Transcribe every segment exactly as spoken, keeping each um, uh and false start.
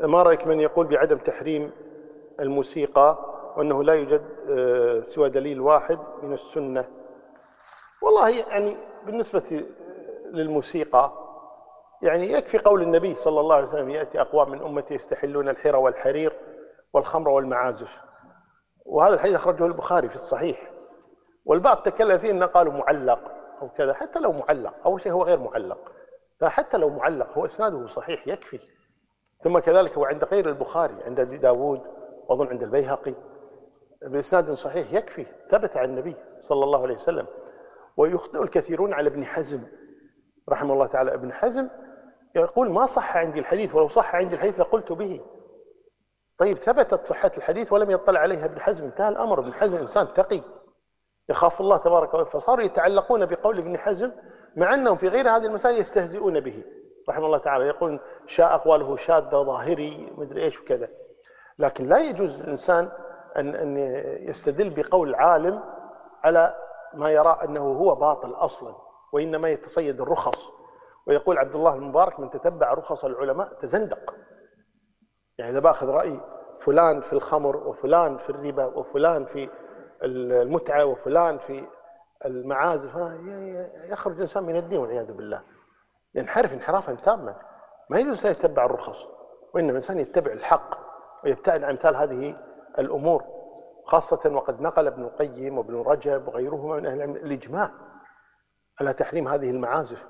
ما رأيك من يقول بعدم تحريم الموسيقى وأنه لا يوجد سوى دليل واحد من السنة؟ والله يعني بالنسبة للموسيقى يعني يكفي قول النبي صلى الله عليه وسلم: يأتي أقوام من أمتي يستحلون الحرى والحرير والخمر والمعازف. وهذا الحديث أخرجه البخاري في الصحيح، والبعض تكلم فيه أنه قالوا معلق أو كذا. حتى لو معلق، أول شيء هو غير معلق، فحتى لو معلق هو إسناده صحيح يكفي. ثم كذلك هو عند غير البخاري، عند أبي داود وأظن عند البيهقي بإسناد صحيح يكفي، ثبت عن النبي صلى الله عليه وسلم. ويخطئ الكثيرون على ابن حزم رحمه الله تعالى. ابن حزم يقول: ما صح عندي الحديث، ولو صح عندي الحديث لقلت به. طيب ثبتت صحة الحديث ولم يطلع عليها ابن حزم، انتهى الأمر. ابن حزم إنسان تقي يخاف الله تبارك وتعالى، فصاروا يتعلقون بقول ابن حزم مع أنهم في غير هذه المسائل يستهزئون به رحمه الله تعالى، يقول شاء أقواله شاذة ظاهري مدري إيش وكذا. لكن لا يجوز الإنسان أن أن يستدل بقول عالم على ما يرى أنه هو باطل أصلا، وإنما يتصيد الرخص. ويقول عبد الله المبارك: من تتبع رخص العلماء تزندق. يعني إذا بأخذ رأي فلان في الخمر وفلان في الربا وفلان في المتعة وفلان في المعازف، يخرج الإنسان من الدين والعياذ بالله، ينحرف انحرافا تاما. ما يجوز أن يتبع الرخص، وإنما الإنسان يتبع الحق ويبتعد عن أمثال هذه الأمور، خاصة وقد نقل ابن القيم وابن رجب وغيرهما من أهل العلم الإجماع على تحريم هذه المعازف.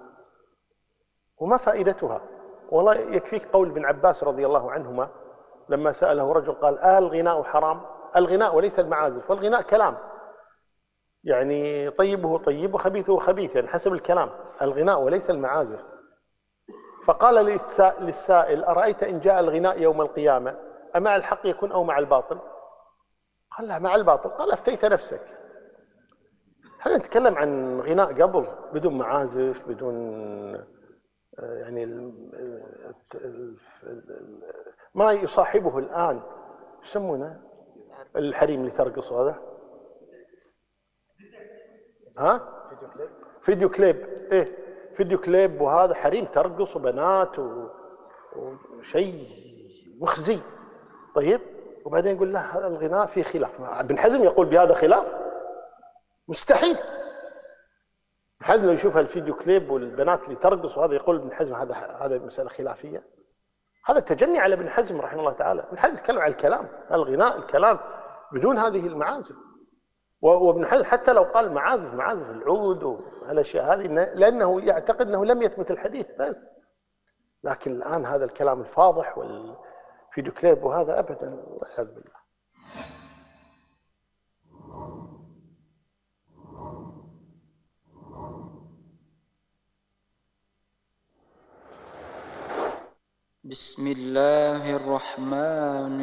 وما فائدتها؟ والله يكفيك قول ابن عباس رضي الله عنهما لما سأله رجل قال: آه الغناء حرام؟ الغناء وليس المعازف، والغناء كلام، يعني طيبه طيب وخبيثه خبيث، يعني حسب الكلام، الغناء وليس المعازف. فقال للسائل: أرأيت إن جاء الغناء يوم القيامة أمع الحق يكون أو مع الباطل؟ قال: لا مع الباطل. قال: أفتيت نفسك. احنا نتكلم عن غناء قبل بدون معازف، بدون يعني ما يصاحبه الآن يسمونه الحريم اللي ترقص هذا، ها؟ فيديو كليب. فيديو كليب، ايه فيديو كليب، وهذا حريم ترقص وبنات و... وشيء مخزي. طيب وبعدين يقول: لا هذا الغناء فيه خلاف. ابن حزم يقول بهذا خلاف؟ مستحيل. ابن حزم لو يشوف الفيديو كليب والبنات اللي ترقص وهذا يقول ابن حزم هذا هذا مسألة خلافية. هذا تجني على ابن حزم رحمه الله تعالى. ابن حزم يتكلم عن الكلام، الغناء الكلام بدون هذه المعازف. وابن حزم حتى لو قال معازف معازف العود والاشياء هذه لانه يعتقد انه لم يثبت الحديث بس. لكن الان هذا الكلام الفاضح والفيديو كليب وهذا ابدا، والعياذ بالله. بسم الله الرحمن